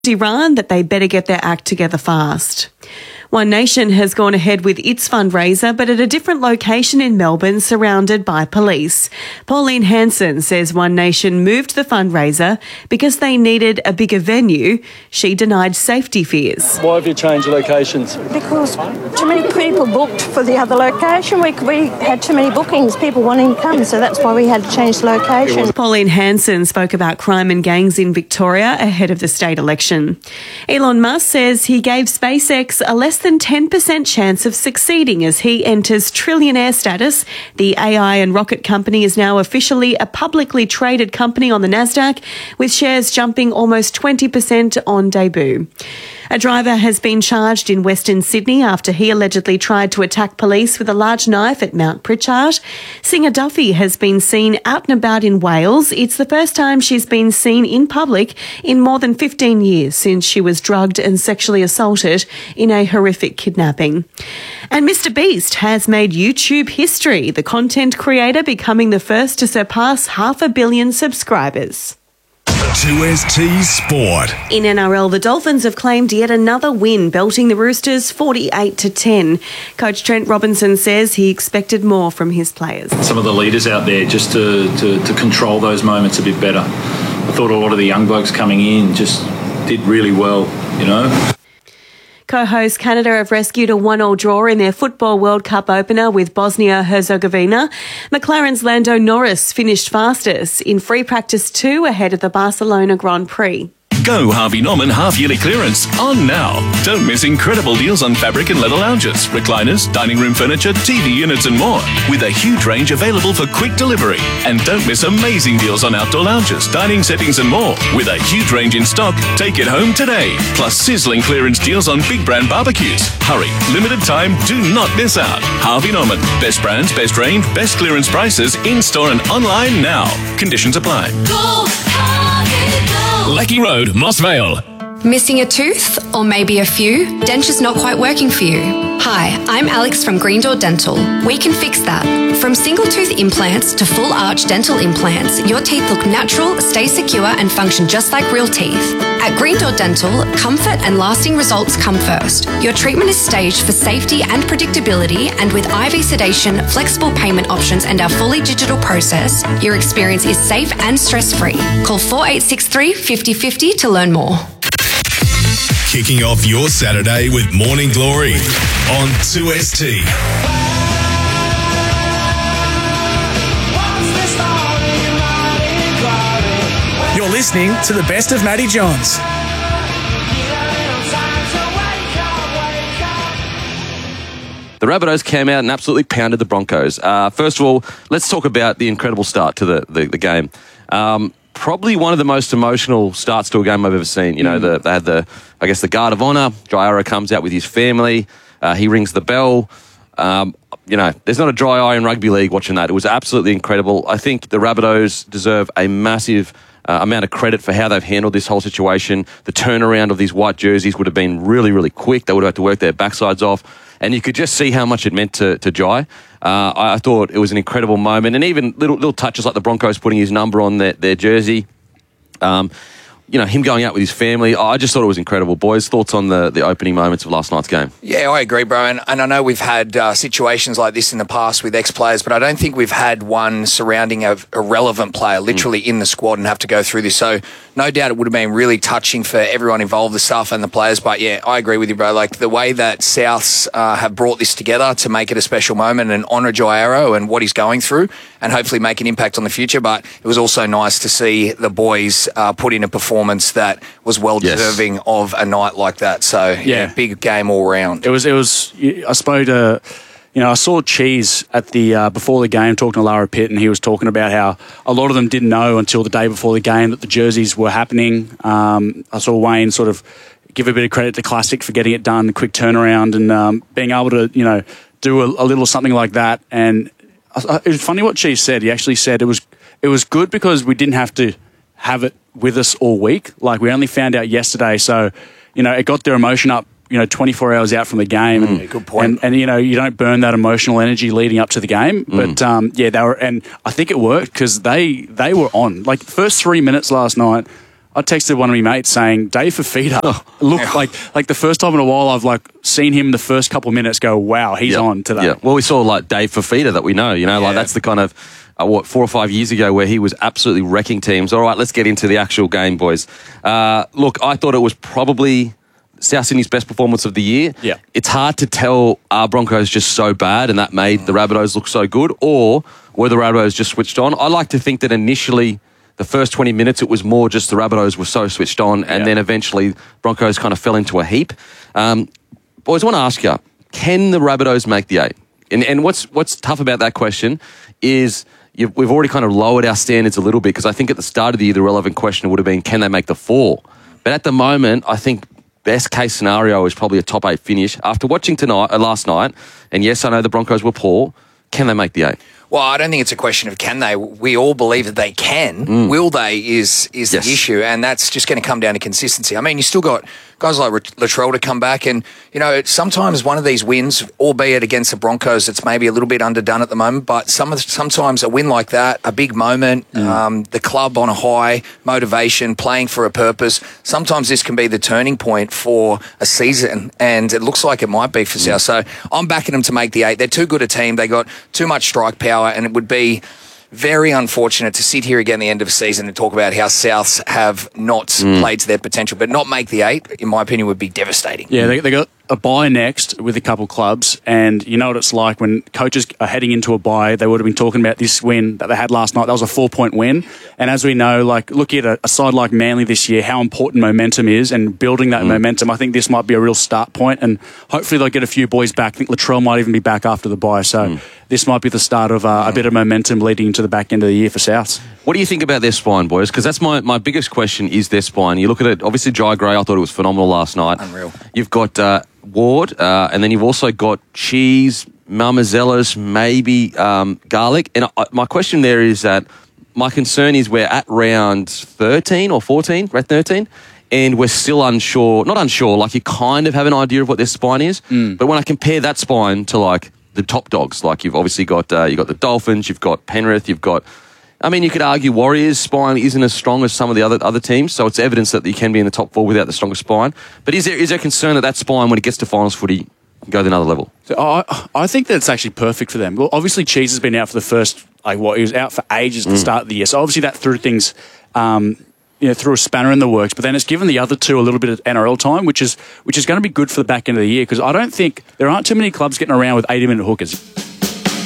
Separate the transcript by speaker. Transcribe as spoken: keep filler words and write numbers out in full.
Speaker 1: Iran that they better get their act together fast. One Nation has gone ahead with its fundraiser, but at a different location in Melbourne, surrounded by police. Pauline Hanson says One Nation moved the fundraiser because they needed a bigger venue. She denied safety fears.
Speaker 2: Why have you changed locations?
Speaker 3: Because too many people booked for the other location. We, we had too many bookings, people wanting to come, so that's why we had to change the location.
Speaker 1: Pauline Hanson spoke about crime and gangs in Victoria ahead of the state election. Elon Musk says he gave SpaceX a less than ten percent chance of succeeding as he enters trillionaire status. The A I and rocket company is now officially a publicly traded company on the Nasdaq, with shares jumping almost twenty percent on debut. A driver has been charged in Western Sydney after he allegedly tried to attack police with a large knife at Mount Pritchard. Singer Duffy has been seen out and about in Wales. It's the first time she's been seen in public in more than fifteen years since she was drugged and sexually assaulted in a horrific kidnapping. And Mister Beast has made YouTube history, the content creator becoming the first to surpass half a billion subscribers.
Speaker 4: two S T Sport.
Speaker 1: In N R L, the Dolphins have claimed yet another win, belting the Roosters forty-eight to ten. Coach Trent Robinson says he expected more from his players.
Speaker 5: Some of the leaders out there just to, to, to control those moments a bit better. I thought a lot of the young blokes coming in just did really well, you know.
Speaker 1: Co-host Canada have rescued a one-all draw in their Football World Cup opener with Bosnia-Herzegovina. McLaren's Lando Norris finished fastest in free practice two ahead of the Barcelona Grand Prix.
Speaker 4: Go Harvey Norman half-yearly clearance on now. Don't miss incredible deals on fabric and leather lounges, recliners, dining room furniture, T V units and more, with a huge range available for quick delivery. And don't miss amazing deals on outdoor lounges, dining settings and more, with a huge range in stock. Take it home today. Plus sizzling clearance deals on big brand barbecues. Hurry, limited time, do not miss out. Harvey Norman, best brands, best range, best clearance prices, in-store and online now. Conditions apply.
Speaker 6: Go Harvey, go.
Speaker 4: Lecky Road, Moss Vale.
Speaker 7: Missing a tooth or maybe a few? Dentures not quite working for you? Hi, I'm Alex from Green Door Dental. We can fix that. From single tooth implants to full arch dental implants, your teeth look natural, stay secure and function just like real teeth. At Green Door Dental, comfort and lasting results come first. Your treatment is staged for safety and predictability, and with I V sedation, flexible payment options and our fully digital process, your experience is safe and stress-free. Call four eight six three, five zero five zero to learn more.
Speaker 4: Kicking off your Saturday with Morning Glory on two S T.
Speaker 8: You're listening to the best of Matty Johns.
Speaker 9: The Rabbitohs came out and absolutely pounded the Broncos. Uh, first of all, let's talk about the incredible start to the, the, the game. Um, probably one of the most emotional starts to a game I've ever seen. You know, mm. the, they had the, I guess, the Guard of Honour. Jaiara comes out with his family. Uh, he rings the bell. Um, you know, there's not a dry eye in rugby league watching that. It was absolutely incredible. I think the Rabbitohs deserve a massive uh, amount of credit for how they've handled this whole situation. The turnaround of these white jerseys would have been really, really quick. They would have had to work their backsides off. And you could just see how much it meant to, to Jai. Uh, I, I thought it was an incredible moment. And even little little touches like the Broncos putting his number on their, their jersey. Um, you know, him going out with his family. I just thought it was incredible. Boys, thoughts on the, the opening moments of last night's game?
Speaker 10: Yeah, I agree, bro. And, and I know we've had uh, situations like this in the past with ex-players, but I don't think we've had one surrounding a, a relevant player literally mm. in the squad and have to go through this. So no doubt it would have been really touching for everyone involved, the staff and the players. But yeah, I agree with you, bro. Like the way that Souths uh, have brought this together to make it a special moment and honour Jaiara and what he's going through and hopefully make an impact on the future. But it was also nice to see the boys uh, put in a performance that was well deserving yes. of a night like that. So yeah, yeah, big game all round.
Speaker 11: It was. It was. I spoke to, you know, I saw Cheese at the uh, before the game talking to Lara Pitt, and he was talking about how a lot of them didn't know until the day before the game that the jerseys were happening. Um, I saw Wayne sort of give a bit of credit to Classic for getting it done, quick turnaround, and um, being able to, you know, do a, a little something like that. And it was funny what Cheese said. He actually said it was it was good because we didn't have to have it with us all week. Like, we only found out yesterday, so, you know, it got their emotion up, you know, twenty-four hours out from the game.
Speaker 10: Mm,
Speaker 11: and,
Speaker 10: good point.
Speaker 11: And, and, you know, you don't burn that emotional energy leading up to the game. Mm. But, um, yeah, they were, and I think it worked because they, they were on. Like, the first three minutes last night, I texted one of my mates saying, Dave Fifita, look like like the first time in a while I've like seen him in the first couple of minutes go, wow, he's
Speaker 9: yeah.
Speaker 11: on today.
Speaker 9: Yeah. Well, we saw like Dave Fifita that we know, you know, yeah. like that's the kind of, uh, what, four or five years ago where he was absolutely wrecking teams. All right, let's get into the actual game, boys. Uh, look, I thought it was probably South Sydney's best performance of the year.
Speaker 11: Yeah.
Speaker 9: It's hard to tell are Broncos just so bad and that made mm. the Rabbitohs look so good, or were the Rabbitohs just switched on? I like to think that initially the first twenty minutes, it was more just the Rabbitohs were so switched on, and yeah. then eventually Broncos kind of fell into a heap. Um, boys, I want to ask you, can the Rabbitohs make the eight? And, and what's what's tough about that question is you've, we've already kind of lowered our standards a little bit, because I think at the start of the year, the relevant question would have been, can they make the four? But at the moment, I think best case scenario is probably a top eight finish. After watching tonight, uh, last night, and yes, I know the Broncos were poor, can they make the eight?
Speaker 10: Well, I don't think it's a question of can they. We all believe that they can. Mm. Will they is is yes. the issue, and that's just going to come down to consistency. I mean, you still got guys like Latrell to come back, and, you know, sometimes one of these wins, albeit against the Broncos, it's maybe a little bit underdone at the moment, but some sometimes a win like that, a big moment, mm. um, the club on a high, motivation, playing for a purpose, sometimes this can be the turning point for a season, and it looks like it might be for mm. South. So I'm backing them to make the eight. They're too good a team. They got too much strike power, and it would be very unfortunate to sit here again at the end of the season and talk about how Souths have not mm. played to their potential, but not make the eight, in my opinion, would be devastating.
Speaker 11: Yeah, they, they got a bye next with a couple clubs, and you know what it's like when coaches are heading into a bye. They would have been talking about this win that they had last night. That was a four-point win, and as we know, like looking at a, a side like Manly this year, how important momentum is, and building that mm. momentum, I think this might be a real start point, and hopefully they'll get a few boys back. I think Latrell might even be back after the bye, so mm. this might be the start of uh, a bit of momentum leading into the back end of the year for Souths.
Speaker 9: What do you think about their spine, boys? Because that's my, my biggest question is their spine. You look at it, obviously Jai Gray, I thought it was phenomenal last night.
Speaker 10: Unreal.
Speaker 9: You've got uh, Ward, uh, and then you've also got Cheese, Marmazellis, maybe um, Garlic. And I, my question there is that my concern is we're at round thirteen or fourteen, round thirteen, and we're still unsure, not unsure, like you kind of have an idea of what their spine is. Mm. But when I compare that spine to like the top dogs, like you've obviously got, uh, you've got the Dolphins, you've got Penrith, you've got, I mean, you could argue Warriors' spine isn't as strong as some of the other other teams, so it's evidence that you can be in the top four without the strongest spine. But is there is there concern that that spine, when it gets to finals footy, can go to another level?
Speaker 11: So I I think that's actually perfect for them. Well, obviously, Cheese has been out for the first, like, what, he was out for ages at the mm. start of the year, so obviously that threw things, um, you know, threw a spanner in the works, but then it's given the other two a little bit of N R L time, which is which is going to be good for the back end of the year, because I don't think, there aren't too many clubs getting around with eighty-minute hookers.